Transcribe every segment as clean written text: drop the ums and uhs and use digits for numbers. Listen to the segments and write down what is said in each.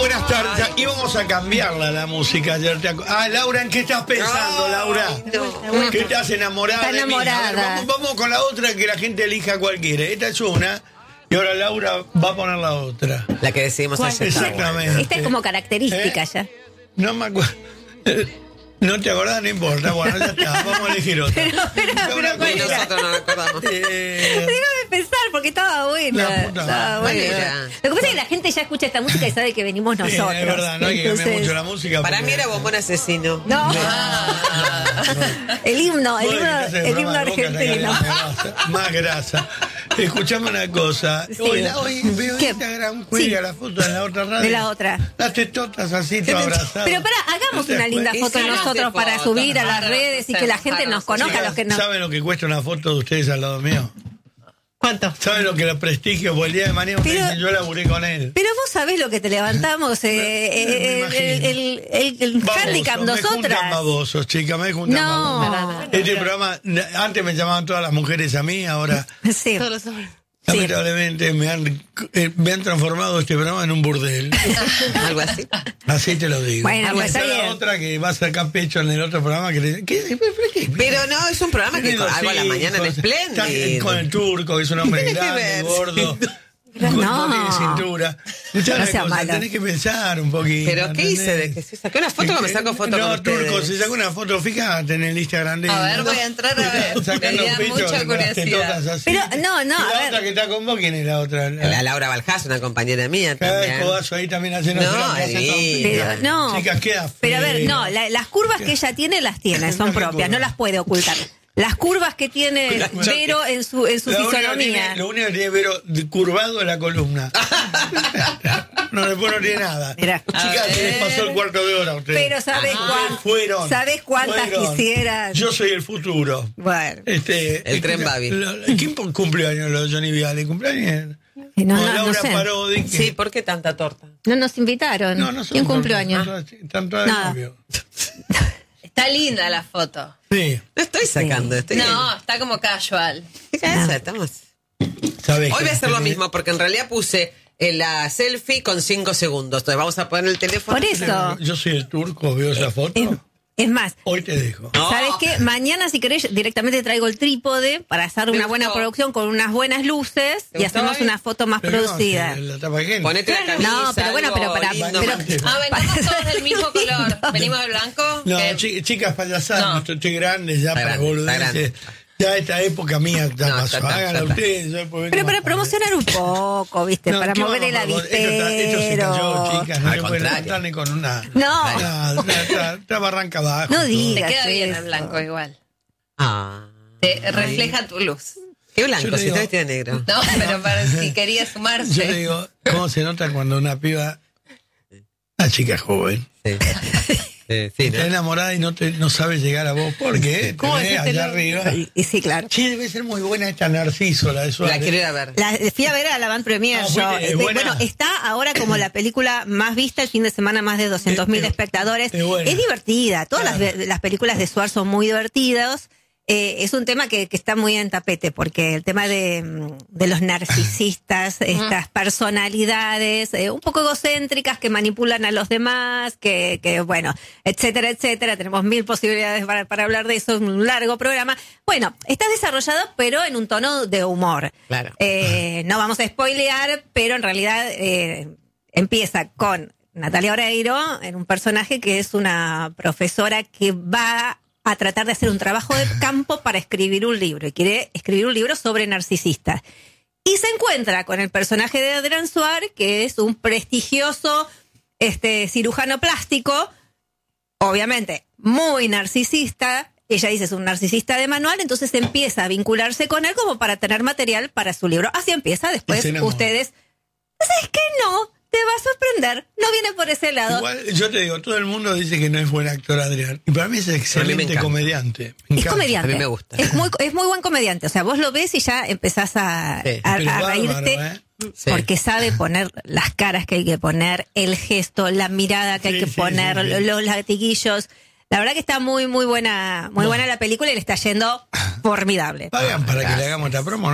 buenas tardes. Íbamos a cambiarla la música ayer. Laura, ¿en qué estás pensando, Laura? No. ¿Qué estás enamorada? Está enamorada. De mí? A ver, vamos con la otra que la gente elija cualquiera. Esta es una. Y ahora Laura va a poner la otra. La que decidimos ayer. Exactamente. Esta es como característica ya. No me acuerdo. ¿No te acordás? No importa. Bueno, ya está. Vamos a elegir otra. Pero Y nosotros no recordamos. Déjame pensar porque estaba buena. La puta Estaba madre. buena. Lo que pasa es que la gente ya escucha esta música y sabe que venimos nosotros. Es verdad, no hay que cambiar mucho la música. Para porque- mí era Bombón Asesino. No. El himno argentino. Más grasa. Escuchame una cosa. Sí. Hoy veo ¿Qué? Instagram, cuelga la foto de la otra radio. De la otra. Las tetotas así, todo abrazado. Pero hagamos una linda Y foto de sí, nosotros hace para foto. subir a las redes y que la gente nos conozca, los que no. ¿Saben lo que cuesta una foto de ustedes al lado mío? ¿Cuánto? ¿Saben lo que lo prestigio? Porque el día de mañana ustedes Pero- dicen, yo laburé con él. Pero vos sabés lo que te levantamos, el handicap, Me juntan nosotras. babosos, chicas, me juntan No. babosos. Este programa, antes me llamaban todas las mujeres a mí, ahora Sí. lamentablemente me han transformado este programa en un burdel. Algo así. Así te lo digo. Bueno, pues Esa está es la bien. otra que va a sacar pecho en el otro programa que le ¿qué? Pero no, es un programa que hago a la mañana en Espléndido. Con el turco, que es un hombre ¿Qué tiene que grande, ver? gordo. Pero No no. tiene cintura. Escuchá No una sea cosa, malo. tenés que pensar un poquito. ¿Pero qué hice? ¿De que se sacó una foto o me saco foto No, con ustedes? turco, se sacó una foto, fíjate en el Instagram de A ver, voy a entrar a ver. Sacando Me da pecho mucha con las curiosidad. tetotas así. Pero, no, ¿Y a la ver. otra que está con vos, ¿quién es la otra? La Laura Baljás, una compañera mía Cada también. codazo ahí también haciendo No, hace Pero, no. Chicas, queda Pero a ver, feo. no, las curvas que ella tiene las tiene, son No, qué propias, no curva. las puede ocultar. Las curvas que tiene Vero en su La única que fisonomía. tiene- Lo único que tiene Vero curvado es la columna. No, después no tiene nada. Mirá. Chicas, se les pasó el cuarto de hora a ustedes. Pero ¿sabés ¿Sabés cuántas quisieran? Yo soy el futuro. Bueno. El tren Babi. ¿Quién cumplió años los Johnny Viale? ¿Cumpleaños? No, O no Laura sé. Parodi. que- Sí, ¿por qué tanta torta? No nos invitaron. No, no son ¿Quién cumplió tortas, años? Están todas de Nada. novio. Está linda la foto. Sí. No estoy sacando, estoy No, está como casual. ¿Qué cabeza estamos? ¿Sabés Hoy que- voy a hacer lo mismo porque en realidad puse la selfie con 5 segundos. Entonces vamos a poner el teléfono. Por eso. Yo soy el turco, veo esa foto. Es más, Hoy te dejo. No. ¿sabes qué? Mañana, si querés, directamente traigo el trípode para hacer Me una buena gustó. producción con unas buenas luces ¿Te y gustó, hacemos Babi? una foto más Pero no, producida. que la tapa gente. Ponete la camisa. No, pero bueno, pero algo para. lindo. Pero, Ah, venimos todos del mismo color. Venimos de blanco. No, que- chicas payasadas, No. estoy grande ya Está para grande, está boludeces. grande. Ya esta época mía ya No, pasó. ya está, Háganla ya está. ustedes. yo después vengo pero para más promocionar un poco, ¿viste? tarde. Para ¿qué mover vamos el a promover? Esto se cayó, avispero. chicas. No Al se puede contrario. levantar ni con una. No. Está barranca abajo. No todo. digas. Te queda bien eso. el blanco igual. Ah, Te refleja tu luz. qué Yo blanco, le si digo- está vestida de negro. No, pero para si quería Yo sumarse. le digo, ¿cómo se nota cuando una piba, una chica joven, Sí. Sí, está ¿no? enamorada y no sabe llegar a vos? Porque te ve allá arriba. Y sí, claro. Sí, debe ser muy buena esta Narciso, la de La Suárez. quiero ir a ver. Fui a ver a la Van Premier Ah, yo. fuiste, es buena. Bueno, está ahora como la película más vista el fin de semana, más de 200.000 Es espectadores. buena. Es divertida. Todas Claro. las películas de Suárez son muy divertidas. Es un tema que está muy en tapete, porque el tema de los narcisistas, estas personalidades un poco egocéntricas que manipulan a los demás, que bueno, etcétera, etcétera. Tenemos 1000 posibilidades para hablar de eso, un largo programa. Bueno, está desarrollado, pero en un tono de humor. Claro. No vamos a spoilear, pero en realidad empieza con Natalia Oreiro en un personaje que es una profesora que va a tratar de hacer un trabajo de campo para escribir un libro y quiere escribir un libro sobre narcisistas. Y se encuentra con el personaje de Adrián Suárez, que es un prestigioso cirujano plástico, obviamente muy narcisista. Ella dice es un narcisista de manual, entonces empieza a vincularse con él como para tener material para su libro. Así empieza, Y después se enamora. ustedes... ¿Sabes qué? No, te va a sorprender. No viene por ese lado. Igual, yo te digo, todo el mundo dice que no es buen actor Adrián. Y para mí es excelente encanta. comediante. Me Es encanta. comediante. A mí me gusta. Es muy buen comediante. O sea, vos lo ves y ya empezás a Sí. Pero bárbaro, reírte. Sí. Porque sabe poner las caras que hay que poner, el gesto, la mirada que hay Sí, que sí, poner, sí, sí. los latiguillos. La verdad que está muy buena la película y le está yendo formidable. Pagan para que le hagamos esta promo, ¿no?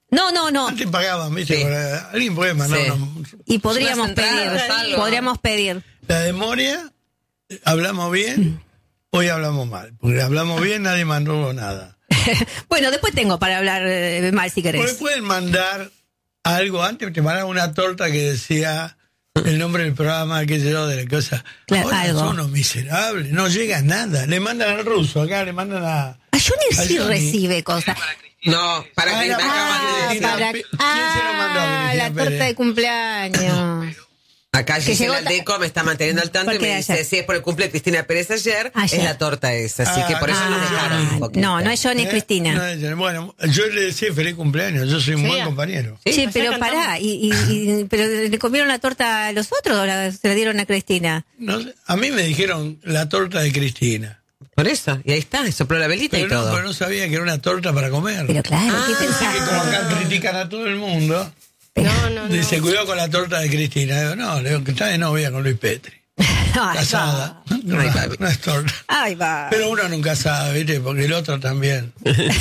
No. Antes pagaban, ¿viste? Sí. Alguien puede mandar Sí. Y podríamos Unas entradas, pedir. algo. Podríamos pedir. La de Moria, hablamos bien, hoy hablamos mal. Porque hablamos bien, nadie mandó nada. Bueno, después tengo para hablar mal si Porque querés. pueden mandar algo, antes te mandaban una torta que decía el nombre del programa, qué sé yo, de la cosa. Claro, Ahora algo. son unos miserables, no llega nada. Le mandan al ruso, acá le mandan a... Johnny sí Johnny. recibe cosas. No, para que me acaban de decir. Para... ¿Quién se lo mandó a Cristina la torta Pérez? de cumpleaños. Acá Que Gisela llegó Aldeco me está manteniendo al tanto y Porque me dice, ayer. si es por el cumple de Cristina Pérez ayer, Ayer. es la torta esa. Así que por eso nos dejaron un poquito. no es Johnny, es Cristina. No, bueno, yo le decía feliz cumpleaños, yo soy un buen compañero. Sí, ayer pero cantamos. pará, pero ¿le comieron la torta a los otros o se la dieron a Cristina? No sé, a mí me dijeron la torta de Cristina. Por eso, y ahí está, sopló la velita y Pero todo. no sabía que era una torta para comer. Pero claro, ¿qué Que como pensaste? acá critican a todo el mundo, No. dice, cuidado con la torta de Cristina. Digo, no, le digo que está de novia con Luis Petri. Casada. No, Ay, va. no es torta. Ay, va. Pero uno nunca sabe, ¿viste? Porque el otro también.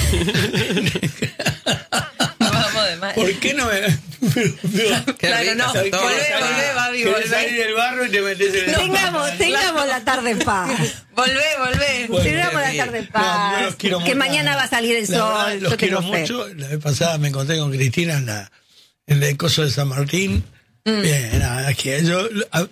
Vamos de mal. ¿Por qué no me.? Qué Claro, rica no. esa torta. Volvé, Babi, Querés volvé. salir del barro y te metes en el. Tengamos la tarde en paz. Volvé. Bueno, Tengamos la tarde en paz. No, yo los quiero Que mucho. mañana va a salir el La verdad, sol. los Yo quiero tengo fe. mucho. La vez pasada me encontré con Cristina en el coso de San Martín. Bien, nada, que yo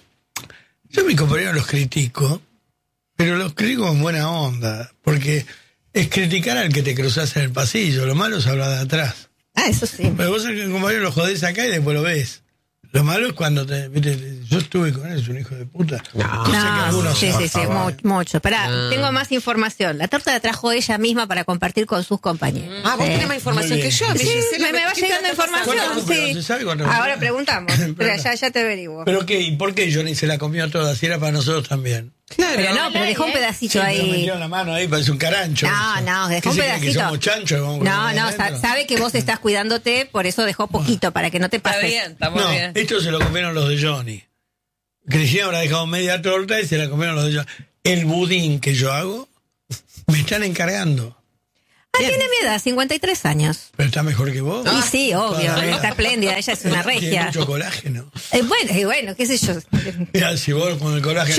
a mis compañeros los critico, pero los critico con buena onda, porque es criticar al que te cruzas en el pasillo. Lo malo es hablar de atrás. Ah, eso sí. Pero vos al compañero lo jodés acá y después lo ves. Lo malo es cuando ¿viste? Yo estuve con él, es un hijo de puta. No. Cosa que algunos Sí, saben. mucho. Esperá, Ah. tengo más información. La torta la trajo ella misma para compartir con sus compañeros. Ah, vos Sí. tenés más información Muy que bien. yo. Sí, Gisela, me va ¿qué llegando te está pasando? información, Pero sí. se sabe cuánto Ahora costó. preguntamos. Pero ya te averiguo. ¿Pero qué? ¿Y por qué Johnny se la comió toda? Si era para nosotros también. Claro. Pero dejó un pedacito Sí, pero ahí. metió la mano ahí, parece un carancho. No, dejó ¿Qué un se cree, que pedacito. somos chanchos? Vamos con No, la mano no, adentro? sabe que vos estás cuidándote, por eso dejó poquito, para que no te Está pases. bien, está muy No, bien. esto se lo comieron los de Johnny. Cristina habrá dejado media torta y se la comieron los de Johnny. El budín que yo hago, me están encargando. Tiene mi edad, 53 años. Pero está mejor que vos. Y sí, obvio, Todavía. está espléndida, ella es una Tiene regia. mucho colágeno. Bueno, qué sé yo. Mira, si vos con el colágeno.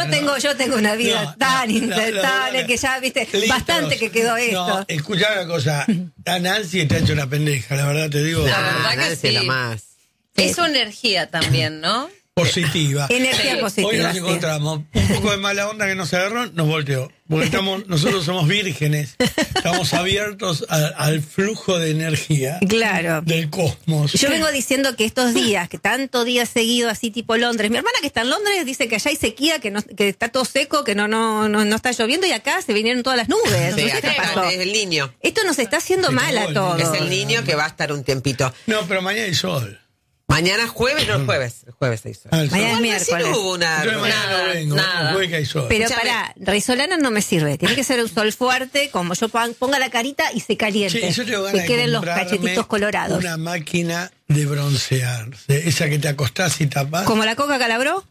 Yo tengo una vida No, tan no, intentable no. que ya, viste, Listo. bastante que quedó esto. No, escuchá una cosa. A Nancy te ha hecho una pendeja, la verdad te digo. La verdad que Nancy es sí. la más. Es su energía también, ¿no? Positiva. Energía Sí. positiva. Hoy nos sí. encontramos un poco de mala onda que nos agarró, nos volteó. Porque nosotros somos vírgenes, estamos abiertos al flujo de energía Claro. del cosmos. Yo vengo diciendo que estos días, que tantos días seguidos así tipo Londres, mi hermana que está en Londres dice que allá hay sequía, que está todo seco, que no está lloviendo y acá se vinieron todas las nubes. Sí, No sé qué acá pasó. es el niño. Esto nos está haciendo Se mal a acabó el todos. Es el niño que va a estar un tiempito. No, pero mañana hay sol. Mañana jueves, no el jueves. El jueves se hizo. Ah, el sol. Mañana es Bueno, sí, miércoles. no hubo una. Entonces mañana Nada, no vengo, nada. jueves que hay sol. Pero Escúchame. para Risolana no me sirve. Tiene que ser un sol fuerte, como yo ponga la carita y se caliente. Sí, yo tengo ganas que de queden los comprarme cachetitos colorados. una máquina de broncear. Esa que te acostás y tapás. Como la Coca Calabró.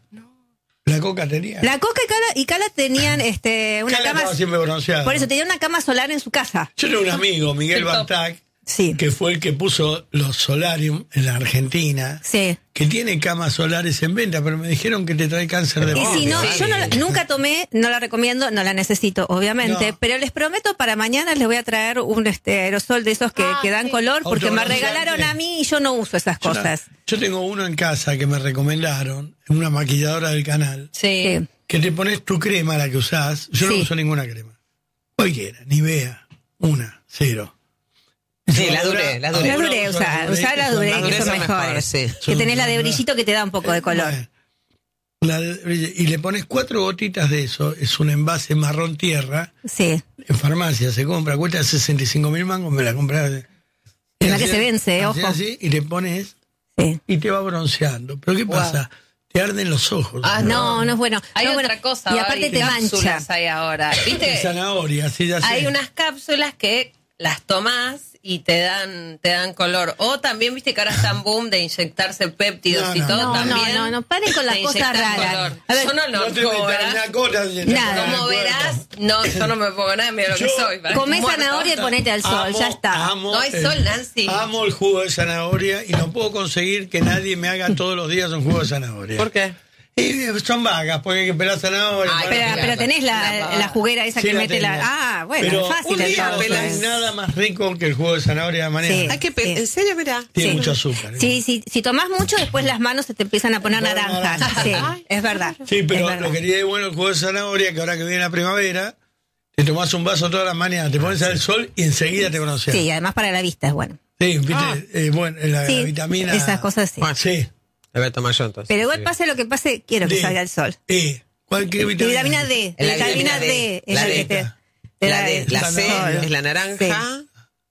La coca tenía. La Coca y Cala tenían una Cala cama. estaba siempre bronceado. Por eso tenía una cama solar en su casa. Yo tengo un amigo, Miguel El top. Bartac, Sí. que fue el que puso los solarium en la Argentina, Sí. que tiene camas solares en venta, pero me dijeron que te trae cáncer de Y mama. si no, sí. yo nunca tomé, no la recomiendo, no la necesito, obviamente, No. pero les prometo para mañana les voy a traer un aerosol de esos que dan color, porque me Autobronceante. regalaron a mí y yo no uso esas cosas. Yo tengo uno en casa que me recomendaron, una maquilladora del canal, Sí. Sí. que te pones tu crema, la que usás. Yo no Sí. uso ninguna crema. Cualquiera, Nivea, una, cero. Sí, la duré. La duré, usar la duré, que son mejores. sí. Que tenés la de brillito que te da un poco de color. Y le pones 4 gotitas de eso, es un envase marrón tierra, Sí. en farmacia se compra, cuesta 65.000 mangos, me la compré. Es la que se vence, ojo. Así, y le pones Sí. y te va bronceando. Pero ¿qué pasa? Te arden los ojos. Ah, No, no es bueno. Hay No, otra bueno. cosa. Y aparte Babi, te mancha. cápsulas hay ahora. De ¿Viste? zanahoria, así ya sé. Hay unas cápsulas que las tomás y te dan color. O también, viste que ahora están boom de inyectarse péptidos y todo también. No, paren con las te cosas inyectan raras. color. A ver, Yo como verás, no, yo no me pongo nada, mira lo que soy. comés Muerto. zanahoria y ponete al sol, ya está. No hay sol, Nancy. Amo el jugo de zanahoria y no puedo conseguir que nadie me haga todos los días un jugo de zanahoria. ¿Por qué? Y son vagas, porque hay que pelar zanahoria. Ay, Pero tenés la juguera esa Sí, que la mete tengo. Ah, bueno, Pero fácil un día entonces. no hay nada más rico que el jugo de zanahoria de la mañana. Sí. Hay que Sí. ¿En serio, mirá? Tiene Sí. mucho azúcar. Sí, si tomás mucho, después las manos se te empiezan a poner naranjas. Sí, es verdad. Sí, pero es verdad. lo que tiene de bueno el jugo de zanahoria, que ahora que viene la primavera, te tomás un vaso todas las mañanas, te pones al sol y enseguida te conoces. Sí, además para la vista es bueno. Sí, viste, bueno, la Sí, vitamina. esas cosas sí. Sí. La voy a tomar yo entonces. Pero igual Sí. pase lo que pase, quiero que D. salga el sol. Cualquier Y vitamina. vitamina D. La Vitamina vitamina D. D. Es La la D. que te La da D, la el C sol. es la naranja. Sí.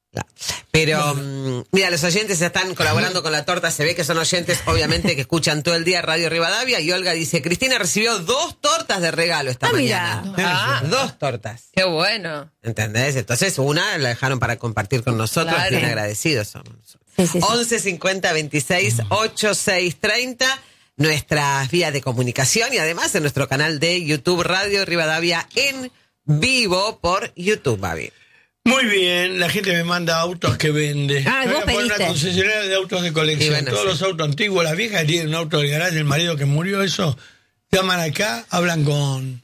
Pero, mira, los oyentes están colaborando con la torta. Se ve que son oyentes, obviamente, que escuchan todo el día Radio Rivadavia. Y Olga dice, Cristina recibió 2 tortas de regalo esta mira. mañana. 2 tortas. Qué bueno. ¿Entendés? Entonces, una la dejaron para compartir con nosotros. Claro. Bien agradecidos somos. Sí, sí, sí. 11 50 26 86 30. Nuestras vías de comunicación y además en nuestro canal de YouTube Radio Rivadavia en vivo por YouTube, Babi. Muy bien, la gente me manda autos que vende. Ah, Me vos voy a poner pediste. una concesionaria de autos de colección. Y bueno, Todos sí. los autos antiguos, las viejas que tienen un auto del garaje, el marido que murió, eso, llaman acá, hablan con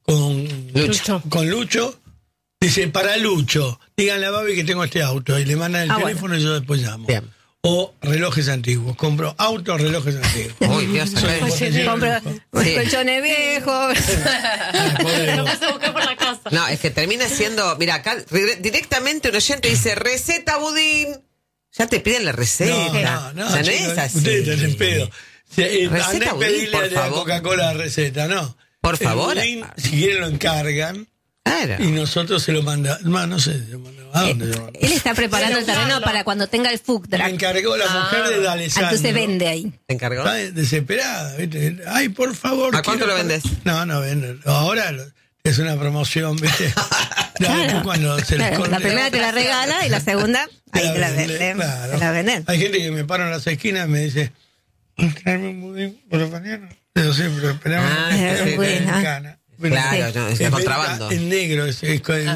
Lucho. con Lucho. Dice, para Lucho, díganle a Babi que tengo este auto. Y le mandan el teléfono y yo después llamo. Bien. O relojes antiguos. Compro autos, relojes antiguos. Uy, Dios, Soy acá- concesionario. Compro Sí. colchones viejos. Ah, pobre vos. Se buscó por la casa. No, es que termina siendo, mira, acá directamente un oyente dice, receta budín. Ya te piden la receta. No, O sea, no chicos, es así. ustedes están en pedo. Receta Andá y budín, pedirle por a la favor. Coca-Cola la receta, no. Por El favor. budín, si quieren lo encargan Claro. y nosotros se lo mandamos. No sé, ¿a dónde lo mandamos? Él está preparando el terreno para cuando tenga el food Me truck. encargó la mujer de D'Alessandro. Entonces vende ahí. ¿Te encargó? Está desesperada, ¿viste? Ay, por favor. ¿A cuánto quiero- lo vendes? No vendo. Ahora es una promoción, ¿viste? No, después cuando se les Claro, corte- la primera te la regala y la segunda ahí te la venden. claro. Te la venden. Hay gente que me para en las esquinas y me dice, tráeme un budín por la mañana. Yo siempre esperamos. Ah, sí, sí. Cana. Claro, no, es contrabando. En negro. Es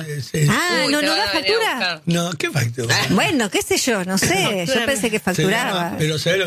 Ah, Uy, no te da van a venir a factura. buscar. no, ¿qué factura? Bueno, qué sé yo, no sé. Yo pensé que Se llama- facturaba. pero ¿sabés lo